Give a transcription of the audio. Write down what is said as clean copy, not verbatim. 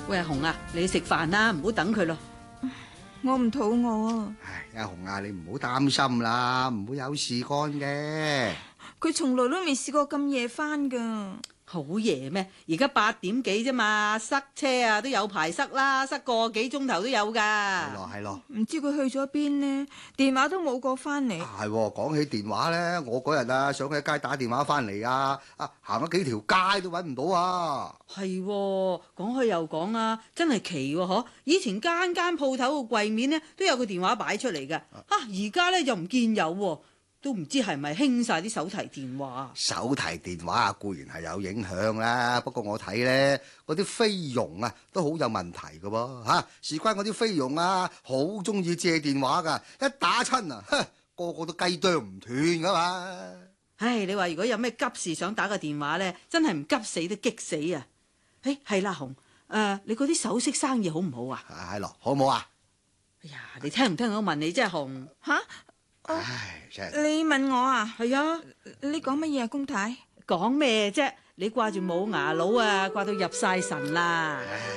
喂，阿紅啊，你食飯啦，唔好等佢咯。 我唔肚餓啊。 唉，阿紅啊，你唔好擔心啦，唔會有事幹嘅。 佢從來都未試過咁夜返噶。 好夜咩？而家8點幾啫嘛，塞車啊都有排塞啦，塞個幾鐘頭都有噶。 係咯係咯， 唔知佢去咗邊呢？電話都冇過返嚟。 係喎，講起電話咧，我嗰日啊想喺街打電話翻嚟啊，行咗幾條街都揾唔到啊。 係喎，講開又講啊，真係奇喎嗬！以前間間鋪頭個櫃面呢都有個電話擺出嚟嘅，而家咧又唔見有喎。都唔知係咪興晒啲手提電話？ 手提電話啊固然係有影響啦，不過我睇咧嗰啲菲傭啊都好有問題嘅喎嚇。事關嗰啲菲傭啊，好中意借電話㗎，一打親啊，個個都雞啄唔斷㗎嘛。 唉，你話如果有咩急事想打個電話咧，真係唔急死都激死啊！誒，係啦，紅，你嗰啲首飾生意好唔好啊？ 係咯，好唔好啊？ 哎呀，你聽唔聽我問你啫，紅？ 吓？ 唉，真係。 你問我啊？ 係啊， 你講乜嘢啊，公太？ 講咩啫？你掛住冇牙佬啊，掛到入晒神啦！